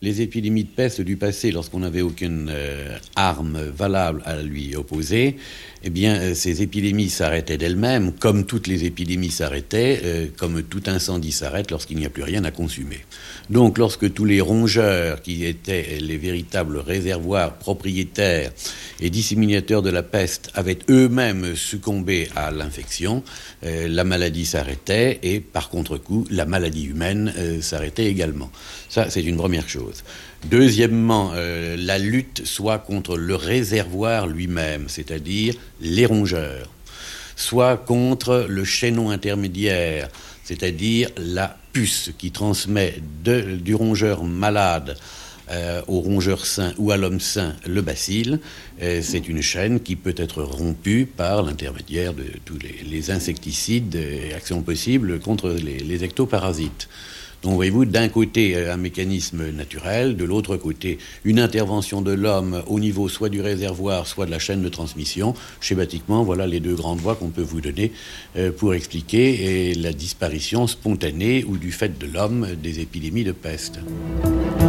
Les épidémies de peste du passé, lorsqu'on n'avait aucune arme valable à lui opposer, eh bien, ces épidémies s'arrêtaient d'elles-mêmes, comme toutes les épidémies s'arrêtaient, comme tout incendie s'arrête lorsqu'il n'y a plus rien à consumer. Donc, lorsque tous les rongeurs, qui étaient les véritables réservoirs propriétaires et disséminateurs de la peste, avaient eux-mêmes succombé à l'infection, la maladie s'arrêtait et, par contre-coup, la maladie humaine s'arrêtait également. Ça, c'est une première chose. Deuxièmement, la lutte soit contre le réservoir lui-même, c'est-à-dire les rongeurs, soit contre le chaînon intermédiaire, c'est-à-dire la puce qui transmet du rongeur malade au rongeur sain ou à l'homme sain le bacille. C'est une chaîne qui peut être rompue par l'intermédiaire de tous les insecticides et actions possibles contre les ectoparasites. Donc, voyez-vous, d'un côté, un mécanisme naturel, de l'autre côté, une intervention de l'homme au niveau soit du réservoir, soit de la chaîne de transmission. Schématiquement, voilà les deux grandes voies qu'on peut vous donner pour expliquer la disparition spontanée ou du fait de l'homme des épidémies de peste.